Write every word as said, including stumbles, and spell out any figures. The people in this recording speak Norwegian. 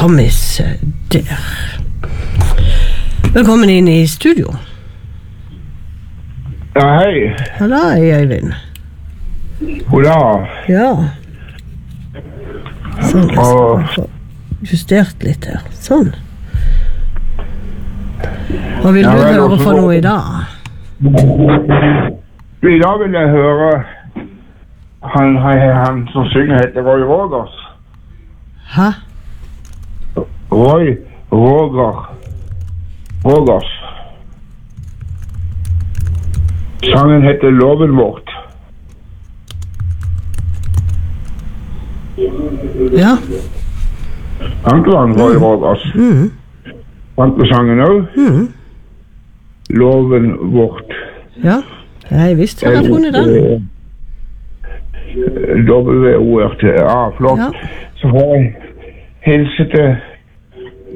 Tommis der. Velkommen inn i studio. Ja, hei. Halla, Øyvind. Goddag. Ja. Sånn, jeg Og- skal få justert litt her. Sånn. Hva vil Ja, du vel, høre også- for noe i dag? I dag vil jeg høre han, han, han som synger heter Roy Rogers. Hæ? Roy Roger. Rogers. Sangen heter Loven vårt. Ja. Fant du han, Roy Rogers? Mm. Fant du sangen også? Mm. Loven vårt. Ja. Jeg visste at jeg hadde funnet den. W O R T. Ja, flott. Ja. Så får jeg hilse til